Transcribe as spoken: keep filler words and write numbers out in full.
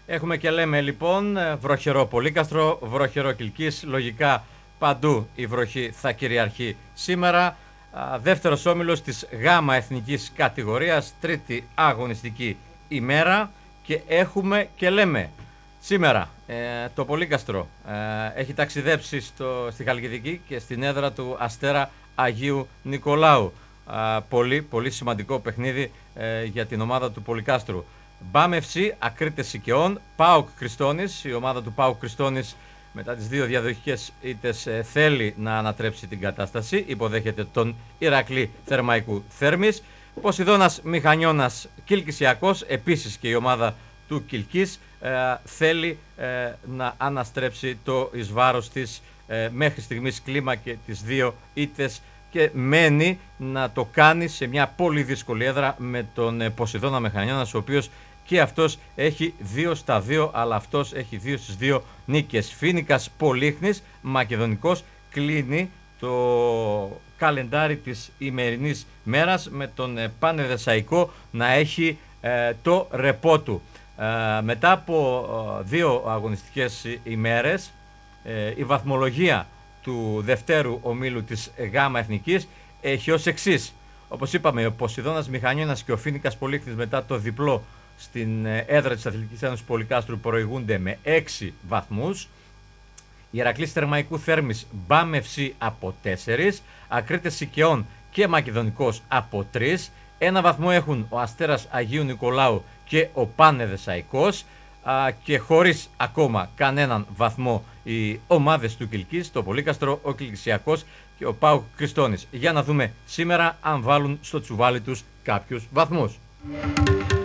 Έχουμε και λέμε λοιπόν βροχερό Πολύκαστρο, βροχερό Κιλκής. Λογικά παντού η βροχή θα κυριαρχεί σήμερα. Δεύτερος όμιλος της Γ εθνικής κατηγορίας, τρίτη αγωνιστική ημέρα και έχουμε και λέμε. Σήμερα ε, το Πολύκαστρο ε, έχει ταξιδέψει στο, στη Χαλκιδική και στην έδρα του Αστέρα Αγίου Νικολάου. Ε, πολύ, πολύ σημαντικό παιχνίδι ε, για την ομάδα του Πολυκάστρου. Μπαμ εφ σι Ακρίτες Σικαιών, ΠΑΟΚ Κριστώνης. Η ομάδα του ΠΑΟΚ Κριστώνης μετά τις δύο διαδοχικές ήττες ε, θέλει να ανατρέψει την κατάσταση. Υποδέχεται τον Ηρακλή Θερμαϊκού Θέρμης. Ποσειδώνας Μηχανιώνας Κιλκισιακός, επίσης και η ομάδα του Κιλκής ε, θέλει ε, να αναστρέψει το εις βάρος της ε, μέχρι στιγμής κλίμα και τις δύο ήττες και μένει να το κάνει σε μια πολύ δύσκολη έδρα με τον ε, Ποσειδώνα Μηχανιώνας, ο οποίος και αυτός έχει δύο στα δύο, αλλά αυτός έχει δύο στις δύο νίκες. Φίνικας Πολύχνης, μακεδονικός, κλείνει το καλεντάρι της ημερινής μέρας με τον ε, Πανεδεσσαϊκό να έχει ε, το ρεπό του. Ε, μετά από ε, δύο αγωνιστικές ημέρες ε, η βαθμολογία του δευτέρου ομίλου της Γ Εθνικής έχει ως εξής. Όπως είπαμε, ο Ποσειδώνας Μηχανιώνας και ο Φίνικας Πολύχνης μετά το διπλό στην έδρα της Αθλητικής Ένωσης Πολυκάστρου προηγούνται με έξι βαθμούς. Ηρακλής Θερμαϊκού Θέρμης, Μπαμ εφ σι από τέσσερις, Ακρίτες Σικαιών και Μακεδονικός από τρεις. Ένα βαθμό έχουν ο Αστέρας Αγίου Νικολάου και ο Πανεδεσσαϊκός και χωρίς ακόμα κανέναν βαθμό οι ομάδες του Κιλκής, το Πολύκαστρο, ο Κιλκισιακός και ο ΠΑΟΚ Κριστώνης. Για να δούμε σήμερα αν βάλουν στο τσουβάλι τους κάποιους βαθμούς.